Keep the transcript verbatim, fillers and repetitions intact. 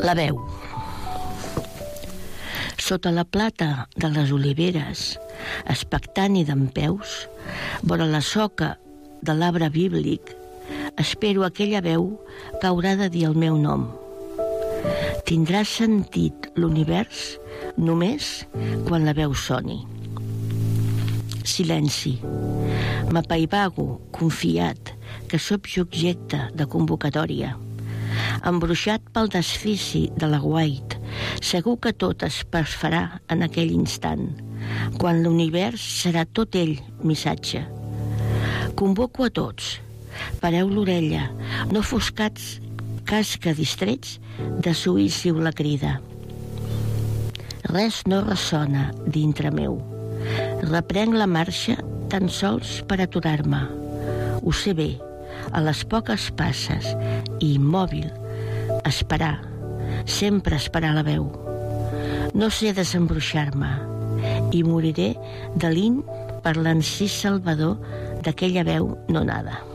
La veu. Sota la plata de les oliveres, expectant i dempeus, vora la soca de l'arbre bíblic, espero aquella veu que haurà de dir el meu nom. Tindrà sentit l'univers només quan la veu soni. Silenci. M'apaivago, confiat, que sóc subjecte de convocatòria. Embruixat pel desfici de l'aguait, segur que tot es perfarà en aquell instant, quan l'univers serà tot ell missatge. Convoco a tots. Pareu l'orella, no foscats cas que distrets desoïssiu la crida. Res no ressona dintre meu. Reprenc la marxa tan sols per aturar-me. Ho sé bé, a les poques passes, i immòbil, esperar, sempre esperar la veu. No sé desembruixar-me, i moriré de l'int per l'encís salvador d'aquella veu nonada.